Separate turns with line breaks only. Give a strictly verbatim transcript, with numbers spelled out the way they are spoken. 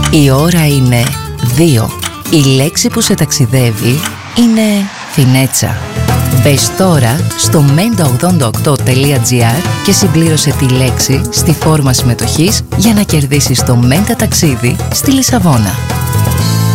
Η ώρα είναι δύο. Η λέξη που σε ταξιδεύει είναι φινέτσα. Μπες τώρα στο μέντα ογδόντα οκτώ τελεία τζι άρ και συμπλήρωσε τη λέξη στη φόρμα συμμετοχής για να κερδίσεις το Μέντα ταξίδι στη Λισαβόνα.